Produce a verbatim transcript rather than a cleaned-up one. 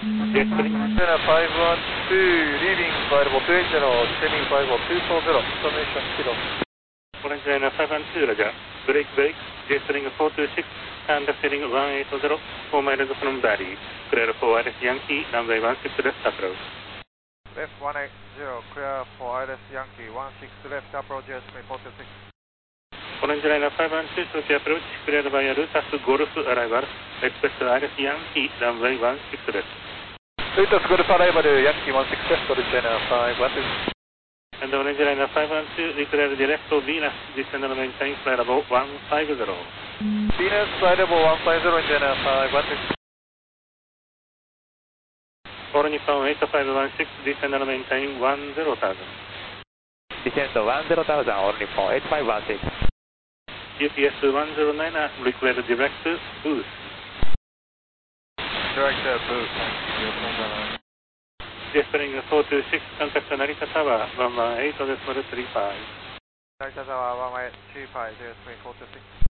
Jet spring. China five one two, leaving available two eight zero, descending five one two four zero, information kilo. Orange China five one two, Roger. Break, break. Jet spring four two six, and descending one eight zero, four miles from Bari. Clear for Iris Yankee, runway one six left approach. Left one eight zero, clear for Iris Yankee, one six left approach, jet spring four two six. Orange Liner five one two, Sochi approach, cleared by Rutas Golf arrival, expect Iris Yankee, runway one six left. Rutas Golf arrival, Yankee one six left, Orange Liner five one two. And Orange Liner five one two, declared direct to Venus, descend and maintain flight level one five zero. Venus, flight level one five zero, Orange Liner five one two. For Nippon eight five one six, descend and maintain one zero thousand. Descend one zero thousand, all Nippon eight five one six. G P S one zero nine, require direct boost. Direct boost. Jet spring four two six, contact Narita Tower, one one eight decimal three five. Narita Tower one one eight three five, jet spring four two six.